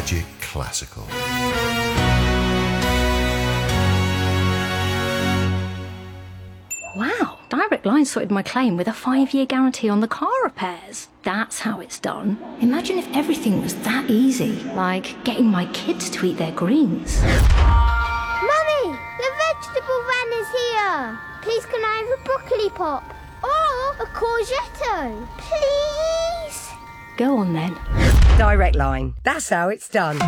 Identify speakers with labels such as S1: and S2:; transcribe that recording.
S1: Magic Classical.
S2: Wow, Direct Line sorted my claim with a 5-year guarantee on the car repairs. That's how it's done. Imagine if everything was that easy, like getting my kids to eat their greens.
S3: Mummy, the vegetable van is here. Please can I have a broccoli pop? Or a courgette? Please?
S2: Go on then.
S4: Direct Line. That's how it's done.